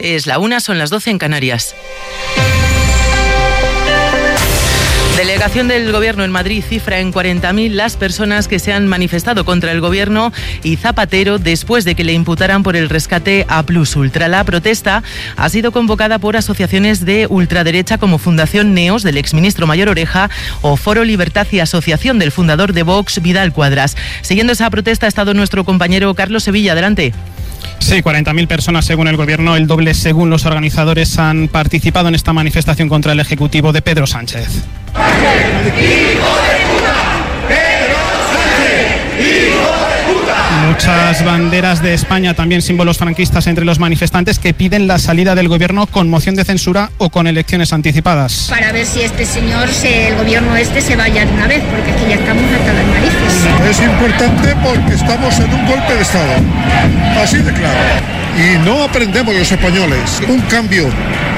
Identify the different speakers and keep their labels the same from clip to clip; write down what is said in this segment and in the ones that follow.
Speaker 1: Es la 1, son las 12 en Canarias. Delegación del Gobierno en Madrid cifra en 40.000 las personas que se han manifestado contra el Gobierno y Zapatero después de que le imputaran por el rescate a Plus Ultra. La protesta ha sido convocada por asociaciones de ultraderecha como Fundación Neos del exministro Mayor Oreja o Foro Libertad y Asociación del fundador de Vox, Vidal Cuadras. Siguiendo esa protesta ha estado nuestro compañero Carlos Sevilla. Adelante.
Speaker 2: Sí, 40.000 personas según el Gobierno, el doble según los organizadores, han participado en esta manifestación contra el Ejecutivo de Pedro Sánchez. Muchas banderas de España, también símbolos franquistas entre los manifestantes que piden la salida del Gobierno con moción de censura o con elecciones anticipadas.
Speaker 3: Para ver si este señor, el Gobierno se vaya de una vez, porque es que ya estamos hasta las narices.
Speaker 4: Es importante porque estamos en un golpe de Estado, así de claro. Y no aprendemos los españoles. Un cambio,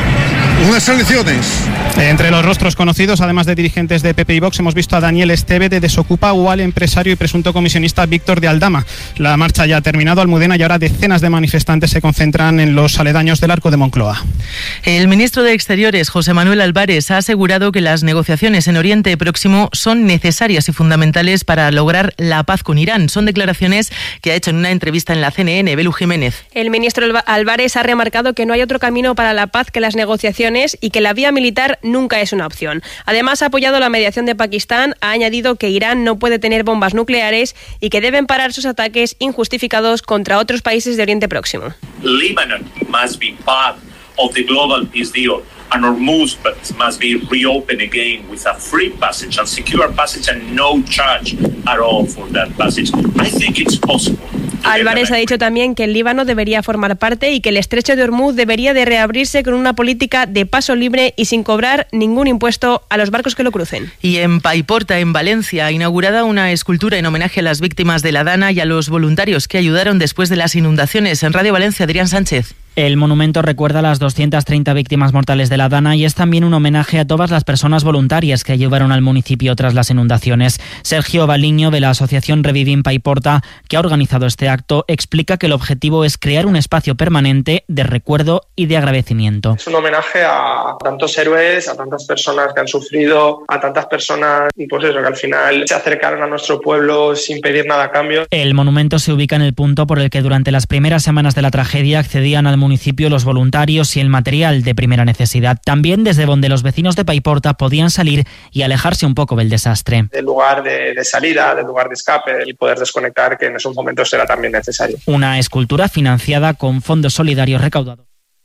Speaker 4: unas elecciones.
Speaker 2: Entre los rostros conocidos, además de dirigentes de PP y Vox, hemos visto a Daniel Esteve de Desocupa o al empresario y presunto comisionista Víctor de Aldama. La marcha ya ha terminado, Almudena, y ahora decenas de manifestantes se concentran en los aledaños del Arco de Moncloa.
Speaker 1: El ministro de Exteriores, José Manuel Álvarez, ha asegurado que las negociaciones en Oriente Próximo son necesarias y fundamentales para lograr la paz con Irán. Son declaraciones que ha hecho en una entrevista en la CNN. Belu Jiménez.
Speaker 5: El ministro Álvarez ha remarcado que no hay otro camino para la paz que las negociaciones y que la vía militar nunca es una opción. Además, ha apoyado la mediación de Pakistán, ha añadido que Irán no puede tener bombas nucleares y que deben parar sus ataques injustificados contra otros países de Oriente Próximo.
Speaker 6: Lebanon must be part of the global peace deal. And Hormuz must be reopened again with a free passage and secure passage and no charge at all for that passage. I think it's possible.
Speaker 5: Álvarez ha dicho también que el Líbano debería formar parte y que el estrecho de Hormuz debería de reabrirse con una política de paso libre y sin cobrar ningún impuesto a los barcos que lo crucen.
Speaker 1: Y en Paiporta, en Valencia, ha inaugurada una escultura en homenaje a las víctimas de la Dana y a los voluntarios que ayudaron después de las inundaciones. En Radio Valencia, Adrián Sánchez.
Speaker 7: El monumento recuerda a las 230 víctimas mortales de la Dana y es también un homenaje a todas las personas voluntarias que ayudaron al municipio tras las inundaciones. Sergio Baliño, de la asociación Revivim Paiporta, que ha organizado este acto, explica que el objetivo es crear un espacio permanente de recuerdo y de agradecimiento.
Speaker 8: Es un homenaje a tantos héroes, a tantas personas que han sufrido, a tantas personas pues eso, que al final se acercaron a nuestro pueblo sin pedir nada a cambio.
Speaker 7: El monumento se ubica en el punto por el que durante las primeras semanas de la tragedia accedían al municipio los voluntarios y el material de primera necesidad. También desde donde los vecinos de Paiporta podían salir y alejarse un poco del desastre.
Speaker 8: Del lugar de salida, del lugar de escape y poder desconectar, que en esos momentos era también necesario.
Speaker 7: Una escultura financiada con fondos solidarios recaudados.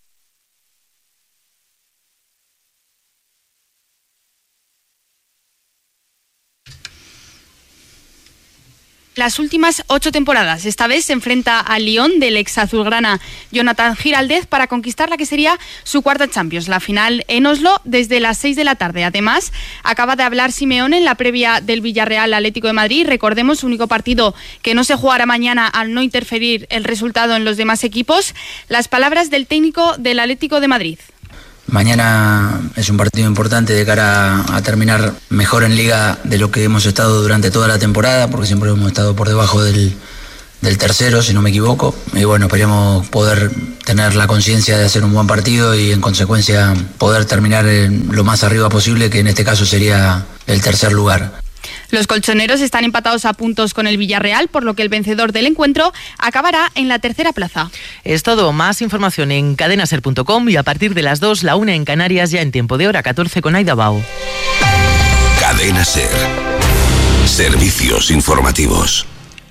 Speaker 9: Las últimas 8 temporadas. Esta vez se enfrenta al Lyon del ex azulgrana Jonathan Giraldez para conquistar la que sería su cuarta Champions. La final en Oslo desde las 6 de la tarde. Además, acaba de hablar Simeone en la previa del Villarreal Atlético de Madrid. Recordemos, único partido que no se jugará mañana al no interferir el resultado en los demás equipos. Las palabras del técnico del Atlético de Madrid.
Speaker 10: Mañana es un partido importante de cara a terminar mejor en Liga de lo que hemos estado durante toda la temporada, porque siempre hemos estado por debajo del tercero, si no me equivoco. Y bueno, esperemos poder tener la conciencia de hacer un buen partido y en consecuencia poder terminar lo más arriba posible, que en este caso sería el tercer lugar.
Speaker 9: Los colchoneros están empatados a puntos con el Villarreal, por lo que el vencedor del encuentro acabará en la tercera plaza.
Speaker 1: Es todo. Más información en cadenaser.com y a partir de las 2, la 1 en Canarias, ya en tiempo de hora 14 con Aida Bao.
Speaker 11: Cadena Ser. Servicios informativos.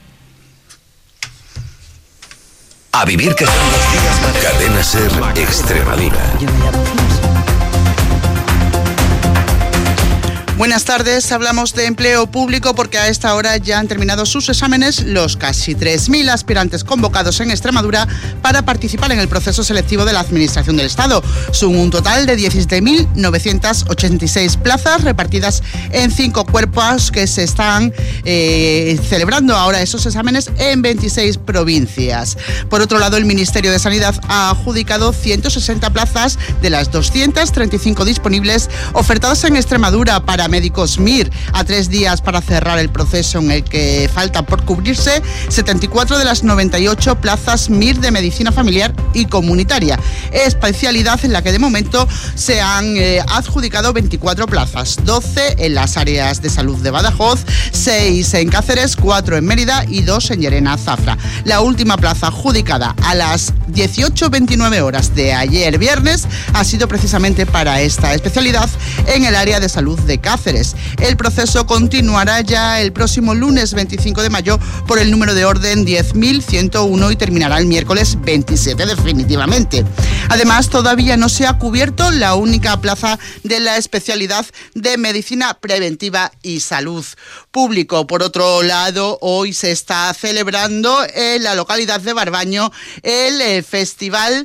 Speaker 11: A vivir que son los días más. Cadena Ser Extremadura.
Speaker 12: Buenas tardes, hablamos de empleo público porque a esta hora ya han terminado sus exámenes los casi 3.000 aspirantes convocados en Extremadura para participar en el proceso selectivo de la Administración del Estado. Son un total de 17.986 plazas repartidas en 5 cuerpos que se están celebrando ahora esos exámenes en 26 provincias. Por otro lado, el Ministerio de Sanidad ha adjudicado 160 plazas de las 235 disponibles ofertadas en Extremadura para paramédicos MIR. A 3 días para cerrar el proceso en el que falta por cubrirse 74 de las 98 plazas MIR de medicina familiar y comunitaria, especialidad en la que de momento se han adjudicado 24 plazas, 12 en las áreas de salud de Badajoz, 6 en Cáceres, 4 en Mérida y 2 en Llerena Zafra. La última plaza adjudicada a las 18:29 horas de ayer viernes ha sido precisamente para esta especialidad en el área de salud de Cáceres. El proceso continuará ya el próximo lunes 25 de mayo por el número de orden 10.101 y terminará el miércoles 27 definitivamente. Además, todavía no se ha cubierto la única plaza de la especialidad de medicina preventiva y salud público. Por otro lado, hoy se está celebrando en la localidad de Barbaño el festival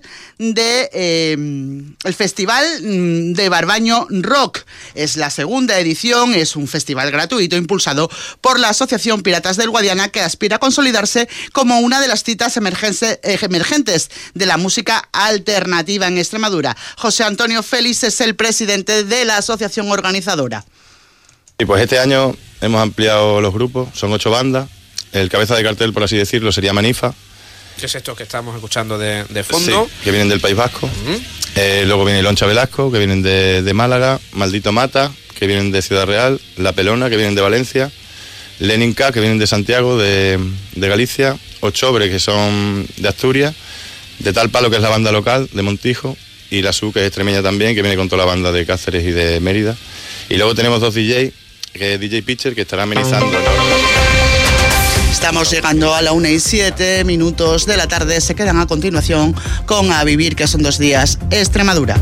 Speaker 12: de Barbaño Rock. Es la segunda edición, es un festival gratuito impulsado por la Asociación Piratas del Guadiana, que aspira a consolidarse como una de las citas emergentes de la música alternativa en Extremadura. José Antonio Félix es el presidente de la asociación organizadora.
Speaker 13: Y pues este año hemos ampliado los grupos, son 8 bandas. El cabeza de cartel, por así decirlo, sería Manifa.
Speaker 14: ¿Qué es esto que estamos escuchando de fondo?
Speaker 13: Sí, que vienen del País Vasco. Luego viene Loncha Velasco, que vienen de Málaga. Maldito Mata, que vienen de Ciudad Real. La Pelona, que vienen de Valencia. Lenin K, que vienen de Santiago, de Galicia. Ochobre, que son de Asturias. De Tal Palo, que es la banda local, de Montijo. Y la SU, que es extremeña también, que viene con toda la banda de Cáceres y de Mérida. Y luego tenemos 2 DJ, que es DJ Pitcher, que estará amenizando.
Speaker 12: Estamos llegando a la 1:07 de la tarde. Se quedan a continuación con A Vivir, que son 2 días, Extremadura.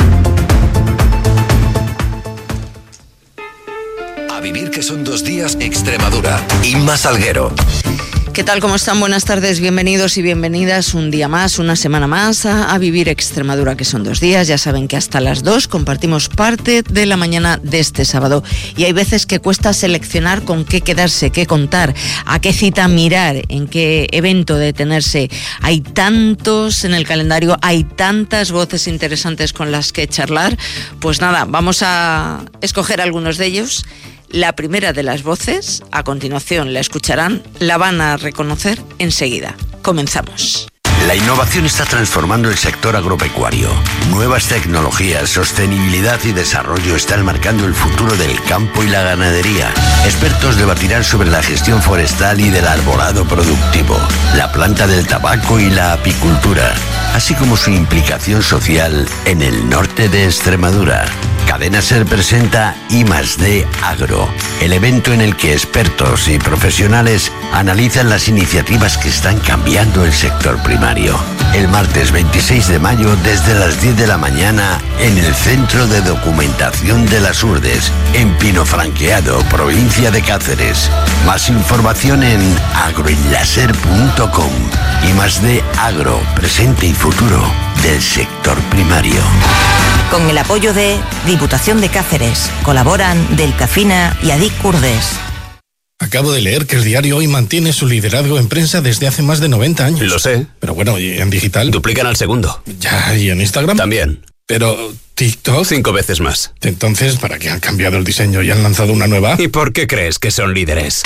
Speaker 11: A Vivir, que son 2 días, Extremadura. Inma Salguero.
Speaker 15: ¿Qué tal? ¿Cómo están? Buenas tardes, bienvenidos y bienvenidas un día más, una semana más a Vivir Extremadura, que son 2 días. Ya saben que hasta las 2 compartimos parte de la mañana de este sábado y hay veces que cuesta seleccionar con qué quedarse, qué contar, a qué cita mirar, en qué evento detenerse. Hay tantos en el calendario, hay tantas voces interesantes con las que charlar. Pues nada, vamos a escoger algunos de ellos. La primera de las voces, a continuación la escucharán, la van a reconocer enseguida. Comenzamos.
Speaker 16: La innovación está transformando el sector agropecuario. Nuevas tecnologías, sostenibilidad y desarrollo están marcando el futuro del campo y la ganadería. Expertos debatirán sobre la gestión forestal y del arbolado productivo, la planta del tabaco y la apicultura, así como su implicación social en el norte de Extremadura. Cadena SER presenta I+D Agro, el evento en el que expertos y profesionales analizan las iniciativas que están cambiando el sector primario. El martes 26 de mayo desde las 10 de la mañana en el Centro de Documentación de las Urdes, en Pinofranqueado, provincia de Cáceres. Más información en agroenlaser.com. I+D Agro, presente y futuro del sector primario.
Speaker 17: Con el apoyo de Diputación de Cáceres, colaboran Delcafina y Adic Urdes.
Speaker 18: Acabo de leer que el diario Hoy mantiene su liderazgo en prensa desde hace más de 90 años.
Speaker 19: Lo sé.
Speaker 18: Pero bueno, ¿y en digital?
Speaker 19: Duplican al segundo.
Speaker 18: Ya, ¿y en Instagram?
Speaker 19: También.
Speaker 18: Pero TikTok...
Speaker 19: 5 veces más.
Speaker 18: Entonces, ¿para qué han cambiado el diseño y han lanzado una nueva?
Speaker 19: ¿Y por qué crees que son líderes?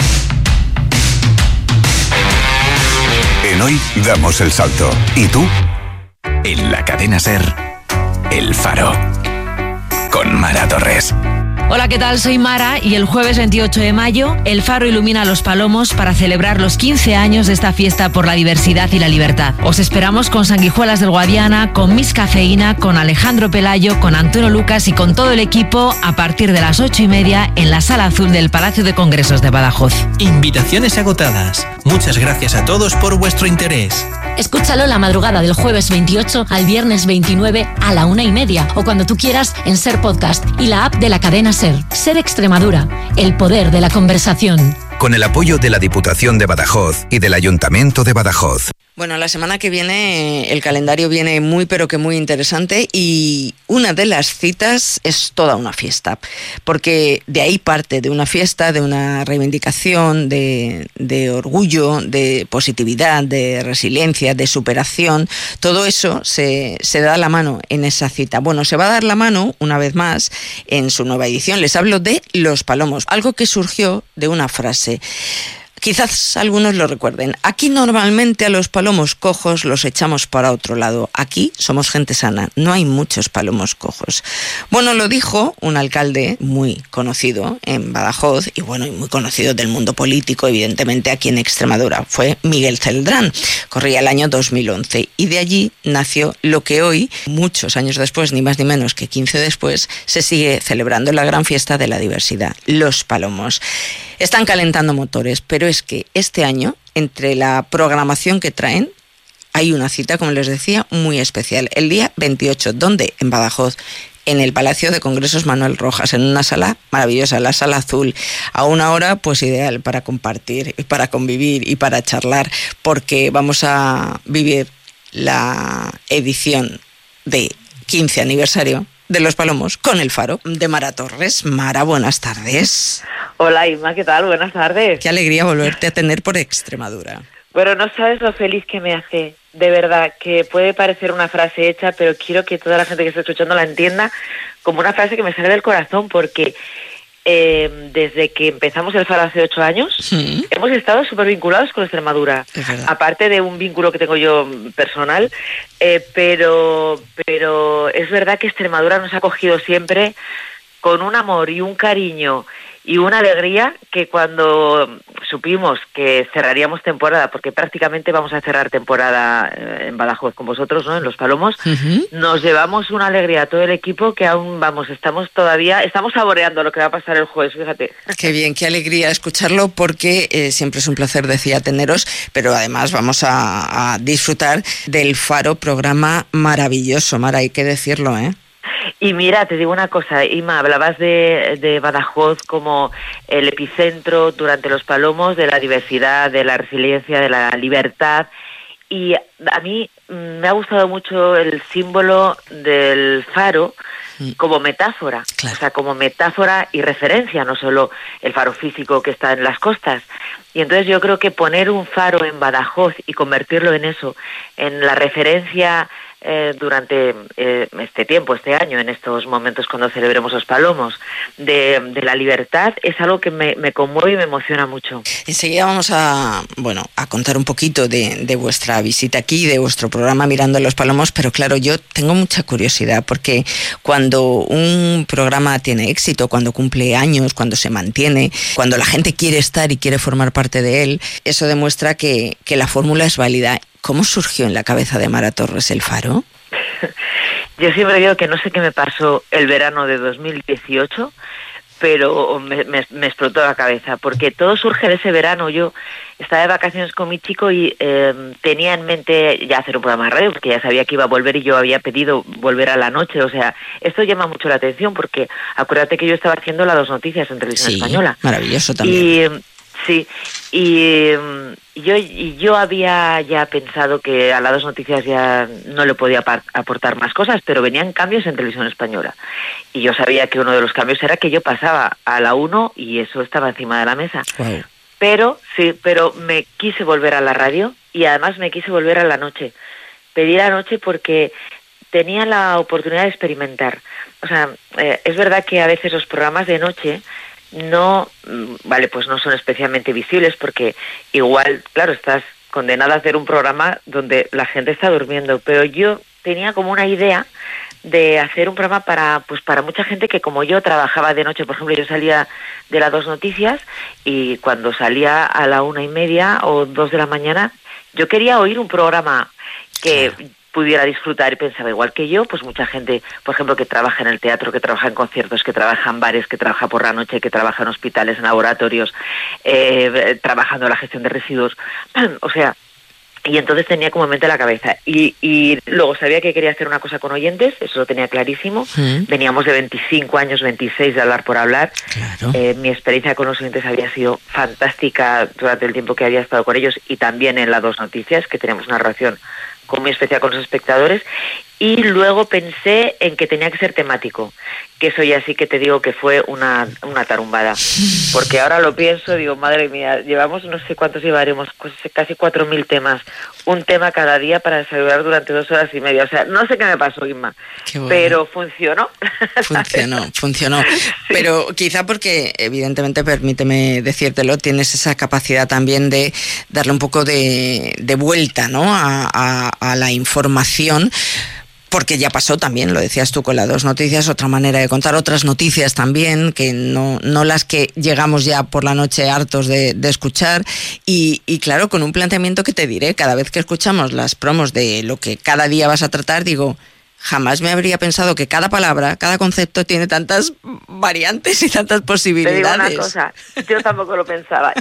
Speaker 11: En Hoy damos el salto. ¿Y tú? En la cadena SER, El Faro. Con Mara Torres.
Speaker 20: Hola, ¿qué tal? Soy Mara y el jueves 28 de mayo El Faro ilumina Los Palomos para celebrar los 15 años de esta fiesta por la diversidad y la libertad. Os esperamos con Sanguijuelas del Guadiana, con Miss Cafeína, con Alejandro Pelayo, con Antonio Lucas y con todo el equipo a partir de las 8:30 en la Sala Azul del Palacio de Congresos de Badajoz.
Speaker 21: Invitaciones agotadas. Muchas gracias a todos por vuestro interés.
Speaker 22: Escúchalo la madrugada del jueves 28 al viernes 29 a la 1:30 o cuando tú quieras en SER Podcast y la app de la cadena SER. SER Extremadura, el poder de la conversación.
Speaker 11: Con el apoyo de la Diputación de Badajoz y del Ayuntamiento de Badajoz.
Speaker 15: Bueno, la semana que viene el calendario viene muy pero que muy interesante y una de las citas es toda una fiesta, porque de ahí parte de una fiesta, de una reivindicación, de orgullo, de positividad, de resiliencia, de superación. Todo eso se da la mano en esa cita. Bueno, se va a dar la mano una vez más en su nueva edición. Les hablo de Los Palomos, algo que surgió de una frase. Quizás algunos lo recuerden. Aquí normalmente a los palomos cojos los echamos para otro lado. Aquí somos gente sana, no hay muchos palomos cojos. Bueno, lo dijo un alcalde muy conocido en Badajoz y bueno, y muy conocido del mundo político, evidentemente aquí en Extremadura. Fue Miguel Celdrán. Corría el año 2011 y de allí nació lo que hoy, muchos años después, ni más ni menos que 15 después, se sigue celebrando la gran fiesta de la diversidad, Los Palomos. Están calentando motores, pero es que este año, entre la programación que traen, hay una cita, como les decía, muy especial. El día 28, ¿dónde? En Badajoz, en el Palacio de Congresos Manuel Rojas, en una sala maravillosa, la Sala Azul, a una hora pues ideal para compartir, para convivir y para charlar, porque vamos a vivir la edición de 15 aniversario de Los Palomos con el Faro de Mara Torres. Mara, buenas tardes.
Speaker 3: Hola Inma, ¿qué tal? Buenas tardes.
Speaker 15: Qué alegría volverte a tener por Extremadura.
Speaker 3: Pero no sabes lo feliz que me hace, de verdad, que puede parecer una frase hecha, pero quiero que toda la gente que está escuchando la entienda como una frase que me sale del corazón, porque desde que empezamos el Faro hace 8 años, hemos estado súper vinculados con Extremadura, aparte de un vínculo que tengo yo personal, pero es verdad que Extremadura nos ha acogido siempre con un amor y un cariño y una alegría que cuando supimos que cerraríamos temporada, porque prácticamente vamos a cerrar temporada en Badajoz con vosotros, ¿no? En Los Palomos, nos llevamos una alegría a todo el equipo que aún, estamos saboreando lo que va a pasar el jueves, fíjate.
Speaker 15: Qué bien, qué alegría escucharlo, porque siempre es un placer, decía, teneros, pero además vamos a disfrutar del Faro, programa maravilloso, Mara, hay que decirlo, ¿eh?
Speaker 3: Y mira, te digo una cosa, Ima, hablabas de Badajoz como el epicentro durante Los Palomos de la diversidad, de la resiliencia, de la libertad, y a mí me ha gustado mucho el símbolo del faro como metáfora, o sea, como metáfora y referencia, no solo el faro físico que está en las costas. Y entonces yo creo que poner un faro en Badajoz y convertirlo en eso, en la referencia durante este tiempo, este año, en estos momentos cuando celebremos Los Palomos, de la libertad, es algo que me conmueve y me emociona mucho.
Speaker 15: Enseguida vamos a contar un poquito de vuestra visita aquí, de vuestro programa Mirando Los Palomos, pero claro, yo tengo mucha curiosidad, porque cuando un programa tiene éxito, cuando cumple años, cuando se mantiene, cuando la gente quiere estar y quiere formar parte de él, eso demuestra que la fórmula es válida. ¿Cómo surgió en la cabeza de Mara Torres el Faro?
Speaker 3: Yo siempre digo que no sé qué me pasó el verano de 2018, pero me explotó la cabeza, porque todo surge de ese verano. Yo estaba de vacaciones con mi chico y tenía en mente ya hacer un programa de radio, porque ya sabía que iba a volver y yo había pedido volver a la noche. O sea, esto llama mucho la atención, porque acuérdate que yo estaba haciendo las 2 noticias en Televisión Española.
Speaker 15: Maravilloso también.
Speaker 3: Sí, y yo había ya pensado que a las 2 noticias ya no le podía aportar más cosas, pero venían cambios en Televisión Española. Y yo sabía que uno de los cambios era que yo pasaba a la 1 y eso estaba encima de la mesa. Wow. Pero me quise volver a la radio y además me quise volver a la noche. Pedí la noche porque tenía la oportunidad de experimentar. O sea, es verdad que a veces los programas de noche no son especialmente visibles, porque igual, claro, estás condenada a hacer un programa donde la gente está durmiendo, pero yo tenía como una idea de hacer un programa para mucha gente que, como yo, trabajaba de noche. Por ejemplo, yo salía de las 2 noticias y cuando salía a la 1:30 o 2 de la mañana, yo quería oír un programa que pudiera disfrutar, y pensaba igual que yo, pues mucha gente, por ejemplo, que trabaja en el teatro, que trabaja en conciertos, que trabaja en bares, que trabaja por la noche, que trabaja en hospitales, en laboratorios, trabajando en la gestión de residuos. O sea, Y entonces tenía como en mente la cabeza. Y luego sabía que quería hacer una cosa con oyentes, eso lo tenía clarísimo. Veníamos de 25 años, 26 de hablar por hablar.
Speaker 15: Claro.
Speaker 3: Mi experiencia con los oyentes había sido fantástica durante el tiempo que había estado con ellos y también en las 2 noticias, que tenemos una relación muy especial con los espectadores. Y luego pensé en que tenía que ser temático, que eso ya sí que te digo que fue una tarumbada, porque ahora lo pienso, digo, madre mía, llevamos no sé cuántos llevaremos, casi 4.000 temas, un tema cada día para desayunar durante 2 horas y media, o sea, no sé qué me pasó, Inma, pero funcionó.
Speaker 15: Funcionó, pero quizá porque, evidentemente, permíteme decírtelo, tienes esa capacidad también de darle un poco de vuelta, ¿no?, a la información. Porque ya pasó también, lo decías tú con las 2 noticias, otra manera de contar, otras noticias también, que no las que llegamos ya por la noche hartos de escuchar, y claro, con un planteamiento que te diré, cada vez que escuchamos las promos de lo que cada día vas a tratar, digo, jamás me habría pensado que cada palabra, cada concepto tiene tantas variantes y tantas posibilidades.
Speaker 3: Te digo una cosa, yo tampoco lo pensaba.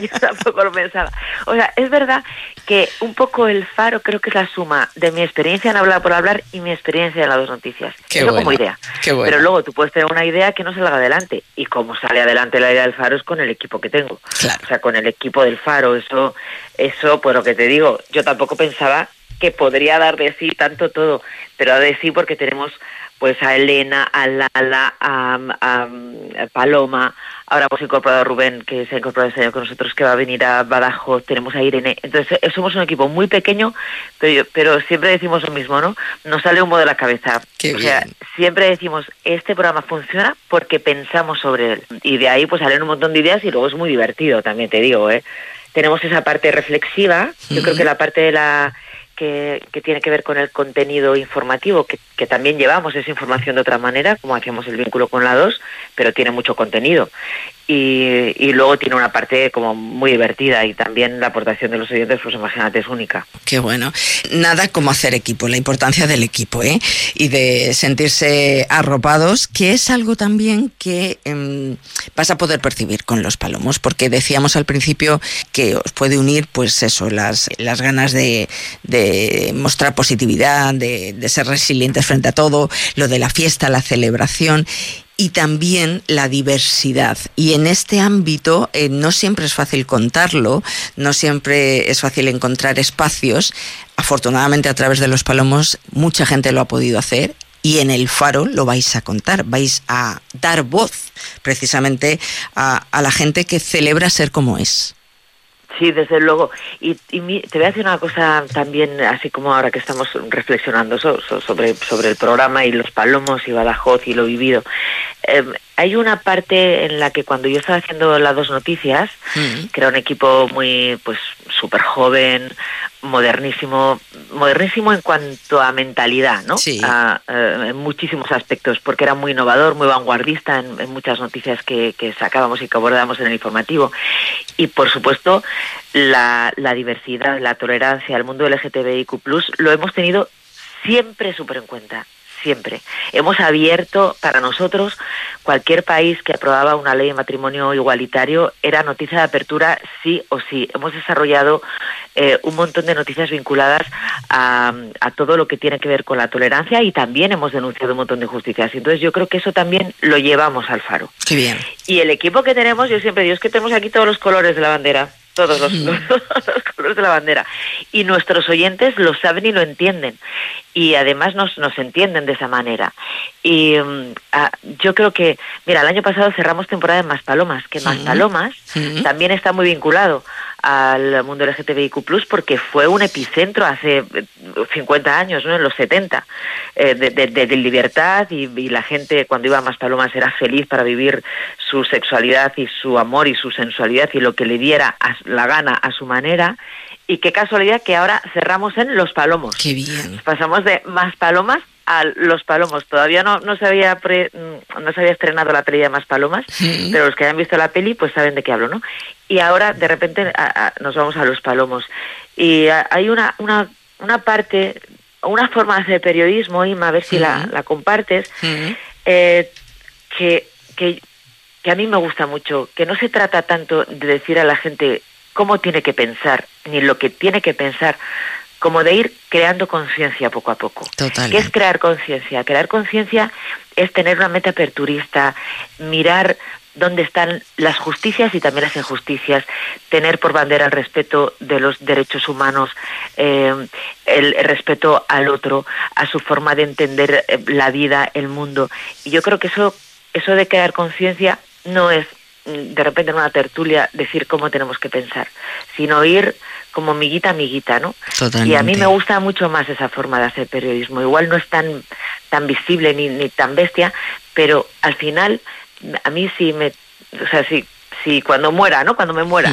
Speaker 3: O sea, es verdad que un poco el Faro creo que es la suma de mi experiencia en Hablar por Hablar y mi experiencia en las 2 noticias.
Speaker 15: Qué
Speaker 3: eso
Speaker 15: bueno,
Speaker 3: como idea.
Speaker 15: qué bueno.
Speaker 3: Pero luego tú puedes tener una idea que no salga adelante. Y como sale adelante la idea del Faro es con el equipo que tengo.
Speaker 15: Claro.
Speaker 3: O sea, con el equipo del Faro. Eso, pues lo que te digo, yo tampoco pensaba que podría dar de sí tanto todo, pero da de sí porque tenemos pues a Elena, a Lala, a Paloma, ahora hemos incorporado a Rubén, que se ha incorporado este año con nosotros, que va a venir a Badajoz, tenemos a Irene, entonces somos un equipo muy pequeño, pero siempre decimos lo mismo, ¿no? Nos sale humo de la cabeza.
Speaker 15: Qué
Speaker 3: sea,
Speaker 15: bien.
Speaker 3: Siempre decimos, este programa funciona porque pensamos sobre él, y de ahí pues salen un montón de ideas y luego es muy divertido, también te digo, Tenemos esa parte reflexiva, yo creo que la parte de la que tiene que ver con el contenido informativo, que también llevamos esa información de otra manera, como hacíamos el vínculo con la 2, pero tiene mucho contenido. Y luego tiene una parte como muy divertida y también la aportación de los oyentes, pues imagínate, es única.
Speaker 15: Qué bueno. Nada como hacer equipo, la importancia del equipo, y de sentirse arropados, que es algo también que vas a poder percibir con Los Palomos, porque decíamos al principio que os puede unir, pues eso, las ganas de mostrar positividad, de ser resilientes frente a todo, lo de la fiesta, la celebración, y también la diversidad. Y en este ámbito no siempre es fácil contarlo, no siempre es fácil encontrar espacios. Afortunadamente, a través de Los Palomos, mucha gente lo ha podido hacer. Y en el Faro lo vais a contar, vais a dar voz precisamente a la gente que celebra ser como es.
Speaker 3: Sí, desde luego. Y te voy a decir una cosa también, así como ahora que estamos reflexionando sobre el programa y Los Palomos y Badajoz y lo vivido. Hay una parte en la que cuando yo estaba haciendo las 2 noticias, que era un equipo muy, pues, súper joven, modernísimo en cuanto a mentalidad, ¿no?
Speaker 15: Sí.
Speaker 3: En muchísimos aspectos, porque era muy innovador, muy vanguardista en muchas noticias que sacábamos y que abordábamos en el informativo. Y, por supuesto, la diversidad, la tolerancia al mundo LGTBIQ+, lo hemos tenido siempre súper en cuenta. Siempre. Hemos abierto, para nosotros, cualquier país que aprobaba una ley de matrimonio igualitario era noticia de apertura sí o sí. Hemos desarrollado un montón de noticias vinculadas a todo lo que tiene que ver con la tolerancia y también hemos denunciado un montón de injusticias. Entonces yo creo que eso también lo llevamos al Faro.
Speaker 15: Qué bien.
Speaker 3: Y el equipo que tenemos, yo siempre digo, es que tenemos aquí todos los colores de la bandera. Todos los colores de la bandera. Y nuestros oyentes lo saben y lo entienden. Y además nos entienden de esa manera. Y yo creo que, mira, el año pasado cerramos temporada en Más Palomas, que Más Palomas también está muy vinculado al mundo LGTBIQ+, porque fue un epicentro hace 50 años, ¿no? En los 70, de libertad, y la gente cuando iba a Más Palomas era feliz para vivir su sexualidad y su amor y su sensualidad y lo que le diera la gana a su manera. Y qué casualidad que ahora cerramos en Los Palomos.
Speaker 15: Qué bien.
Speaker 3: Pasamos de Más Palomas a Los Palomos. Todavía no se había estrenado la peli de Más Palomas, pero los que hayan visto la peli pues saben de qué hablo, ¿no? Y ahora de repente nos vamos a Los Palomos. Y hay una parte, una forma de hacer periodismo, Inma, a ver si la compartes, que a mí me gusta mucho, que no se trata tanto de decir a la gente cómo tiene que pensar, ni lo que tiene que pensar como de ir creando conciencia poco a poco.
Speaker 15: Total.
Speaker 3: ¿Qué es crear conciencia? Crear conciencia es tener una mente aperturista, mirar dónde están las justicias y también las injusticias, tener por bandera el respeto de los derechos humanos, el respeto al otro, a su forma de entender la vida, el mundo. Y yo creo que eso de crear conciencia no es de repente en una tertulia decir cómo tenemos que pensar, sino ir como miguita a miguita, ¿no?
Speaker 15: Totalmente.
Speaker 3: Y a mí me gusta mucho más esa forma de hacer periodismo. Igual no es tan visible ni tan bestia, pero al final a mí si cuando muera, ¿no? Cuando me muera,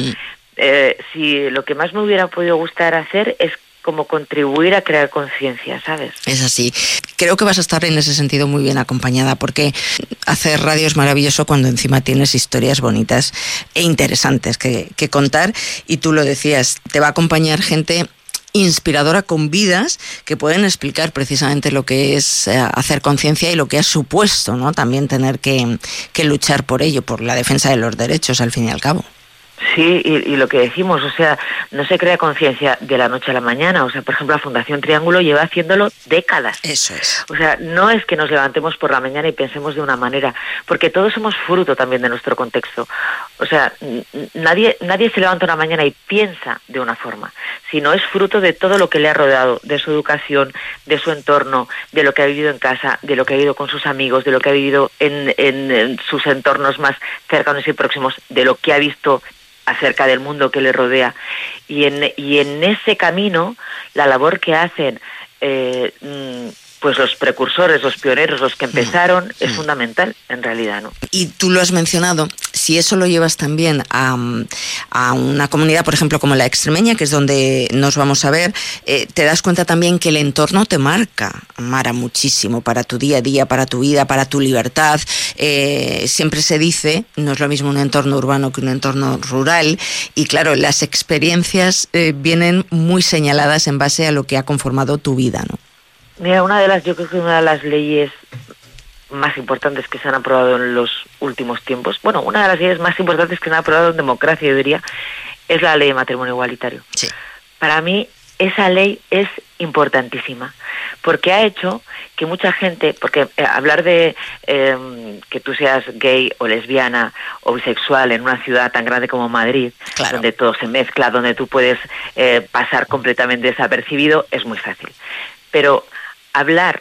Speaker 3: si lo que más me hubiera podido gustar hacer es como contribuir a crear conciencia, ¿sabes?
Speaker 15: Es así. Creo que vas a estar en ese sentido muy bien acompañada, porque hacer radio es maravilloso cuando encima tienes historias bonitas e interesantes que contar, y tú lo decías, te va a acompañar gente inspiradora con vidas que pueden explicar precisamente lo que es hacer conciencia y lo que ha supuesto, ¿no? También tener que luchar por ello, por la defensa de los derechos, al fin y al cabo.
Speaker 3: Sí, y lo que decimos, o sea, no se crea conciencia de la noche a la mañana. O sea, por ejemplo, la Fundación Triángulo lleva haciéndolo décadas.
Speaker 15: Eso es.
Speaker 3: O sea, no es que nos levantemos por la mañana y pensemos de una manera, porque todos somos fruto también de nuestro contexto. O sea, nadie se levanta una mañana y piensa de una forma, sino es fruto de todo lo que le ha rodeado, de su educación, de su entorno, de lo que ha vivido en casa, de lo que ha vivido con sus amigos, de lo que ha vivido en sus entornos más cercanos y próximos, de lo que ha visto acerca del mundo que le rodea. Y en ese camino, la labor que hacen pues los precursores, los pioneros, los que empezaron, es fundamental, en realidad, ¿no?
Speaker 15: Y tú lo has mencionado, si eso lo llevas también a una comunidad, por ejemplo, como la extremeña, que es donde nos vamos a ver, te das cuenta también que el entorno te marca, Mara, muchísimo, para tu día a día, para tu vida, para tu libertad. Siempre se dice, no es lo mismo un entorno urbano que un entorno rural, y claro, las experiencias vienen muy señaladas en base a lo que ha conformado tu vida, ¿no?
Speaker 3: Mira, yo creo que una de las leyes más importantes que se han aprobado en los últimos tiempos, bueno, una de las leyes más importantes que se han aprobado en democracia, yo diría, es la ley de matrimonio igualitario.
Speaker 15: Sí.
Speaker 3: Para mí, esa ley es importantísima, porque ha hecho que mucha gente, porque hablar de que tú seas gay o lesbiana o bisexual en una ciudad tan grande como Madrid, claro, donde todo se mezcla, donde tú puedes pasar completamente desapercibido, es muy fácil. Pero hablar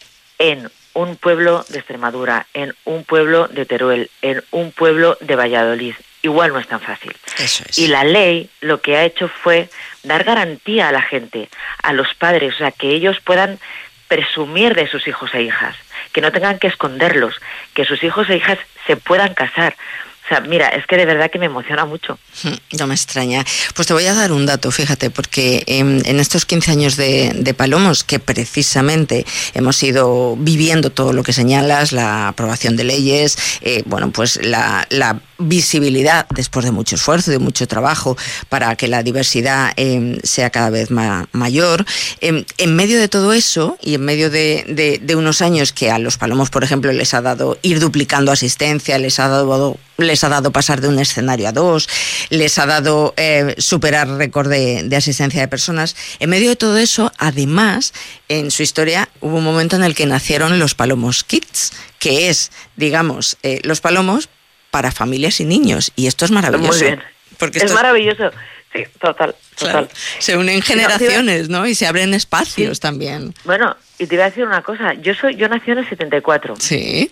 Speaker 3: en un pueblo de Extremadura, en un pueblo de Teruel, en un pueblo de Valladolid, igual no es tan fácil.
Speaker 15: Eso es.
Speaker 3: Y la ley lo que ha hecho fue dar garantía a la gente, a los padres, o sea, que ellos puedan presumir de sus hijos e hijas, que no tengan que esconderlos, que sus hijos e hijas se puedan casar. O sea, mira, es que de verdad que me emociona mucho.
Speaker 15: No me extraña. Pues te voy a dar un dato, fíjate, porque en estos 15 años de Palomos, que precisamente hemos ido viviendo todo lo que señalas, la aprobación de leyes, bueno, pues la visibilidad, después de mucho esfuerzo, de mucho trabajo, para que la diversidad sea cada vez mayor. En medio de todo eso, y en medio de unos años que a los Palomos, por ejemplo, les ha dado ir duplicando asistencia, les ha dado pasar de un escenario a 2, les ha dado superar récord de asistencia de personas. En medio de todo eso, además, en su historia hubo un momento en el que nacieron los Palomos Kids, que es, digamos, los Palomos para familias y niños. Y esto es maravilloso.
Speaker 3: Muy bien.
Speaker 15: Porque
Speaker 3: es maravilloso. Sí, total.
Speaker 15: Claro, se unen generaciones, ¿no? Y se abren espacios también.
Speaker 3: Bueno, y te iba a decir una cosa. Yo nací en el 74.
Speaker 15: Sí.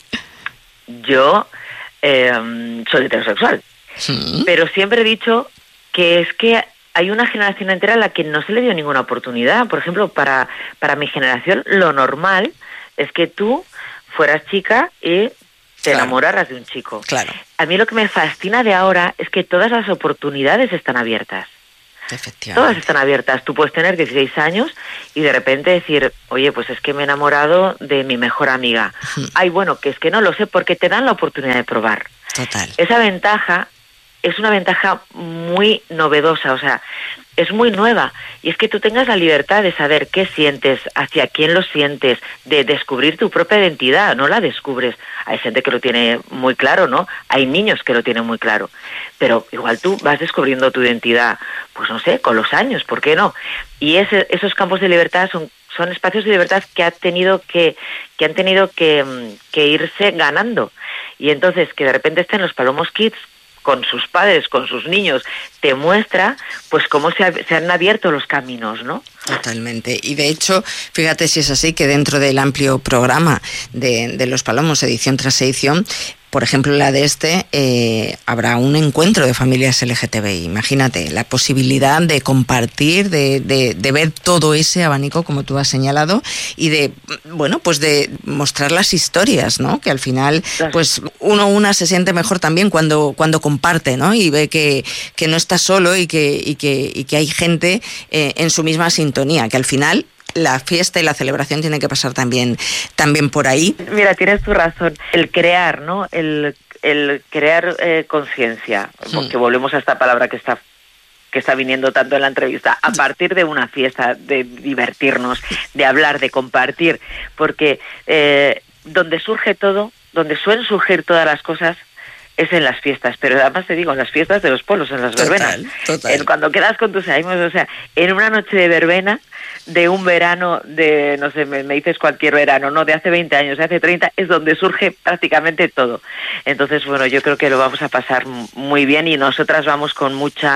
Speaker 3: Yo soy heterosexual. Sí. Pero siempre he dicho que es que hay una generación entera a la que no se le dio ninguna oportunidad. Por ejemplo, para mi generación, lo normal es que tú fueras chica y te enamoraras de un chico.
Speaker 15: Claro.
Speaker 3: A mí lo que me fascina de ahora es que todas las oportunidades están abiertas.
Speaker 15: Efectivamente.
Speaker 3: Todas están abiertas. Tú puedes tener 16 años y de repente decir, oye, pues es que me he enamorado de mi mejor amiga. Ay, bueno, que es que no lo sé, porque te dan la oportunidad de probar.
Speaker 15: Total.
Speaker 3: Esa ventaja es una ventaja muy novedosa. O sea, es muy nueva, y es que tú tengas la libertad de saber qué sientes, hacia quién lo sientes, de descubrir tu propia identidad, no la descubres. Hay gente que lo tiene muy claro, ¿no? Hay niños que lo tienen muy claro, pero igual tú vas descubriendo tu identidad, pues no sé, con los años, ¿por qué no? Y esos campos de libertad son espacios de libertad que han tenido que irse ganando, y entonces que de repente estén los Palomos Kids con sus padres, con sus niños, te muestra pues cómo se han abierto los caminos, ¿no?
Speaker 15: Totalmente. Y de hecho, fíjate si es así, que dentro del amplio programa de Los Palomos, edición tras edición, por ejemplo, la de habrá un encuentro de familias LGTBI. Imagínate, la posibilidad de compartir, de ver todo ese abanico, como tú has señalado, y de mostrar las historias, ¿no? Que al final, pues una se siente mejor también cuando comparte, ¿no? Y ve que no está solo y que hay gente en su misma sintonía, que al final la fiesta y la celebración tienen que pasar también por ahí.
Speaker 3: Mira, tienes tu razón. El crear, ¿no? El crear conciencia, porque volvemos a esta palabra que está viniendo tanto en la entrevista, a partir de una fiesta, de divertirnos, de hablar, de compartir, porque donde surge todo, donde suelen surgir todas las cosas, es en las fiestas, pero además te digo, en las fiestas de los pueblos, en las verbenas. Total. Cuando quedas con tus amigos, o sea, en una noche de verbena, de un verano, de, no sé, me dices cualquier verano, no, de hace 20 años, de hace 30, es donde surge prácticamente todo. Entonces, bueno, yo creo que lo vamos a pasar muy bien, y nosotras vamos con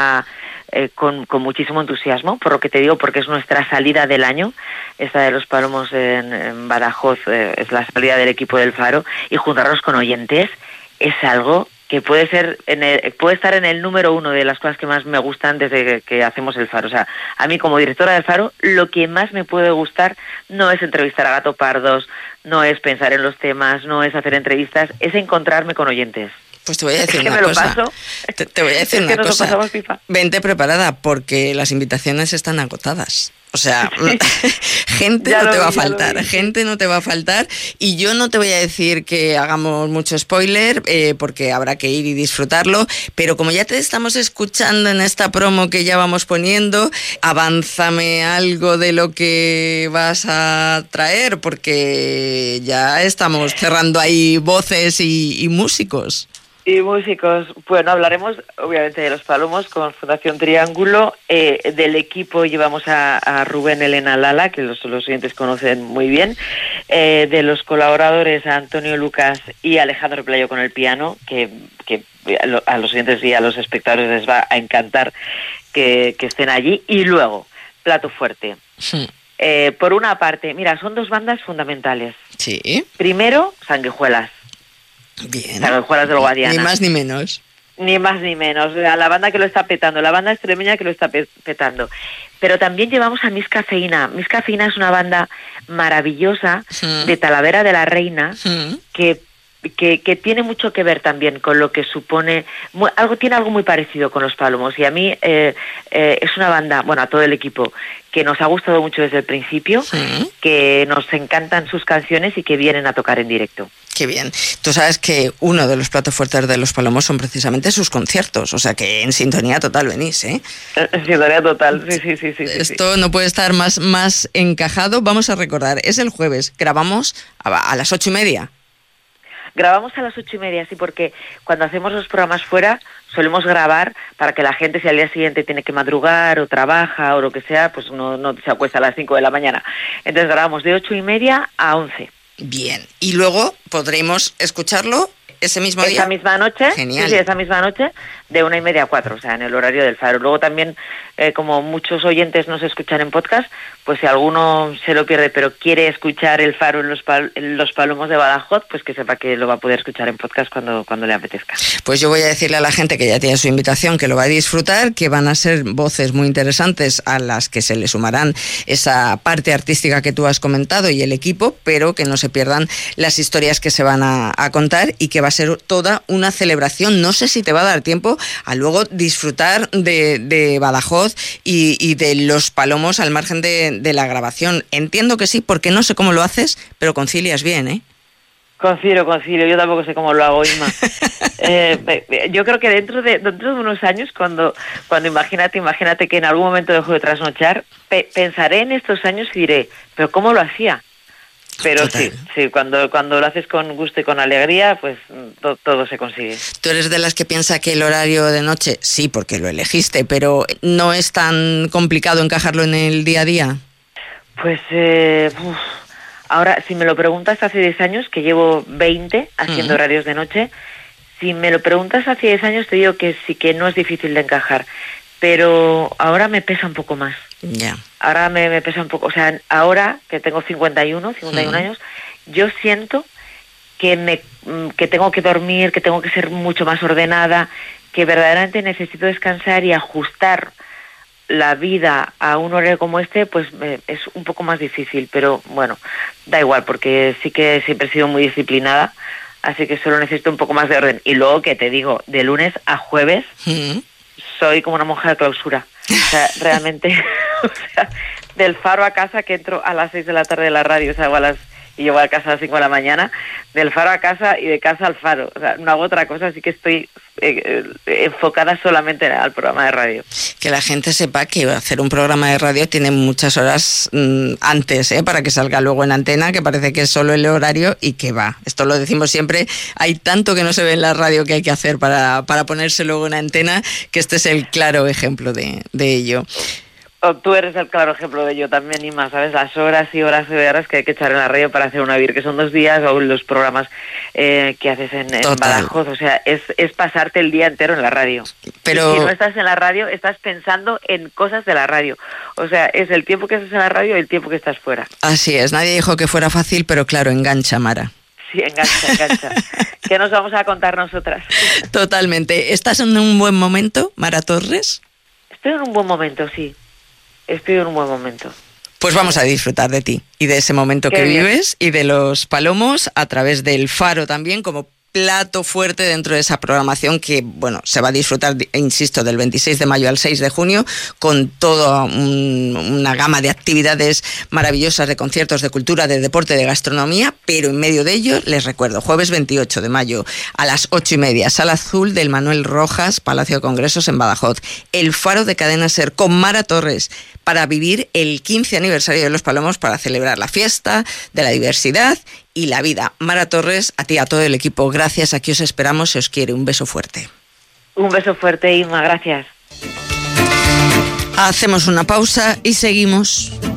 Speaker 3: con muchísimo entusiasmo, por lo que te digo, porque es nuestra salida del año. Esta de Los Palomos en Badajoz es la salida del equipo del Faro, y juntarnos con oyentes es algo que puede estar en el número 1 de las cosas que más me gustan desde que hacemos el Faro. O sea, a mí como directora del Faro, lo que más me puede gustar no es entrevistar a Gato Pardos, no es pensar en los temas, no es hacer entrevistas, es encontrarme con oyentes.
Speaker 15: Pues te voy a decir una cosa. Te voy a decir una cosa. Vente preparada, porque las invitaciones están agotadas. O sea, gente no te va a faltar, gente no te va a faltar, y yo no te voy a decir que hagamos mucho spoiler, porque habrá que ir y disfrutarlo, pero como ya te estamos escuchando en esta promo que ya vamos poniendo, avánzame algo de lo que vas a traer, porque ya estamos cerrando ahí voces y músicos.
Speaker 3: Y músicos, bueno, hablaremos obviamente de Los Palomos con Fundación Triángulo, del equipo llevamos a Rubén Elena Lala, que los oyentes conocen muy bien, de los colaboradores a Antonio Lucas y Alejandro Pelayo con el piano, que a los oyentes y a los espectadores les va a encantar que estén allí, y luego, plato fuerte. Sí. Por una parte, mira, son dos bandas fundamentales.
Speaker 15: Sí.
Speaker 3: Primero, Sanguijuelas.
Speaker 15: Bien.
Speaker 3: Sanguijuelas del Guadiana.
Speaker 15: Ni más ni menos.
Speaker 3: Ni más ni menos. La banda que lo está petando, la banda extremeña que lo está petando. Pero también llevamos a Miss Cafeína. Miss Cafeína es una banda maravillosa de Talavera de la Reina, que tiene mucho que ver también con lo que supone, tiene algo muy parecido con Los Palomos, y a mí es una banda, bueno, a todo el equipo, que nos ha gustado mucho desde el principio, que nos encantan sus canciones y que vienen a tocar en directo.
Speaker 15: Qué bien. Tú sabes que uno de los platos fuertes de Los Palomos son precisamente sus conciertos, o sea que en sintonía total venís, ¿eh?
Speaker 3: En sintonía total, sí.
Speaker 15: Esto no puede estar más encajado. Vamos a recordar, es el jueves, grabamos a las 8:30.
Speaker 3: Grabamos a las 8:30, sí, porque cuando hacemos los programas fuera solemos grabar para que la gente, si al día siguiente tiene que madrugar o trabaja o lo que sea, pues no se acuesta a las 5 de la mañana. Entonces grabamos de 8:30 a 11.
Speaker 15: Bien, y luego podremos escucharlo ese mismo día.
Speaker 3: Esa misma noche.
Speaker 15: Genial.
Speaker 3: Sí, esa misma noche, de 1:30 a 4, o sea, en el horario del Faro. Luego también, como muchos oyentes nos escuchan en podcast, pues si alguno se lo pierde pero quiere escuchar el Faro en los Palomos de Badajoz, pues que sepa que lo va a poder escuchar en podcast cuando le apetezca.
Speaker 15: Pues yo voy a decirle a la gente que ya tiene su invitación, que lo va a disfrutar, que van a ser voces muy interesantes a las que se le sumarán esa parte artística que tú has comentado y el equipo, pero que no se pierdan las historias que se van a contar, y que va a ser toda una celebración. No sé si te va a dar tiempo a luego disfrutar de Badajoz y de Los Palomos al margen de la grabación. Entiendo que sí, porque no sé cómo lo haces, pero concilias bien, ¿eh?
Speaker 3: Con Ciro, yo tampoco sé cómo lo hago, Inma. Yo creo que dentro de unos años, cuando imagínate que en algún momento dejo de trasnochar, pensaré en estos años y diré, ¿pero cómo lo hacía? Pero total. Sí, cuando lo haces con gusto y con alegría, pues todo se consigue.
Speaker 15: ¿Tú eres de las que piensa que el horario de noche, sí, porque lo elegiste, pero no es tan complicado encajarlo en el día a día?
Speaker 3: Pues, ahora, si me lo preguntas hace 10 años, que llevo 20 haciendo horarios de noche, si me lo preguntas hace 10 años te digo que sí, que no es difícil de encajar, pero ahora me pesa un poco más.
Speaker 15: Ya.
Speaker 3: Ahora me pesa un poco, o sea, ahora que tengo 51 años, yo siento que tengo que dormir, que tengo que ser mucho más ordenada, que verdaderamente necesito descansar y ajustar la vida a un horario como este, pues es un poco más difícil, pero bueno, da igual, porque sí que siempre he sido muy disciplinada, así que solo necesito un poco más de orden. Y luego, que te digo, de lunes a jueves soy como una monja de clausura. O sea, realmente, del Faro a casa, que entro a las 6 de la tarde de la radio, o sea, y llego a casa a las 5 de la mañana, del Faro a casa y de casa al Faro. O sea, no hago otra cosa, así que estoy enfocada solamente al programa de radio.
Speaker 15: Que la gente sepa que hacer un programa de radio tiene muchas horas antes, para que salga luego en antena, que parece que es solo el horario y que va. Esto lo decimos siempre, hay tanto que no se ve en la radio que hay que hacer para ponerse luego en antena, que este es el claro ejemplo de ello.
Speaker 3: Tú eres el claro ejemplo de ello también, Inma, ¿sabes? Las horas y horas y horas que hay que echar en la radio para hacer una vir, que son 2 días, o los programas que haces en Badajoz. O sea, es pasarte el día entero en la radio. Pero si no estás en la radio, estás pensando en cosas de la radio. O sea, es el tiempo que estás en la radio y el tiempo que estás fuera.
Speaker 15: Así es, nadie dijo que fuera fácil, pero claro, engancha, Mara.
Speaker 3: Sí, engancha. ¿Qué nos vamos a contar nosotras?
Speaker 15: Totalmente. ¿Estás en un buen momento, Mara Torres?
Speaker 3: Estoy en un buen momento, sí. Estoy en un buen momento.
Speaker 15: Pues vamos a disfrutar de ti y de ese momento que vives y de los Palomos a través del Faro también, como plato fuerte dentro de esa programación que, bueno, se va a disfrutar, insisto, del 26 de mayo al 6 de junio con toda una gama de actividades maravillosas, de conciertos, de cultura, de deporte, de gastronomía, pero en medio de ello, les recuerdo, jueves 28 de mayo a las 8:30, Sala Azul del Manuel Rojas, Palacio de Congresos en Badajoz, el Faro de Cadena SER con Mara Torres, para vivir el 15 aniversario de Los Palomos, para celebrar la fiesta de la diversidad y la vida. Mara Torres, a ti, a todo el equipo, gracias, aquí os esperamos, se os quiere, un beso fuerte.
Speaker 3: Un beso fuerte, Inma, gracias.
Speaker 15: Hacemos una pausa y seguimos.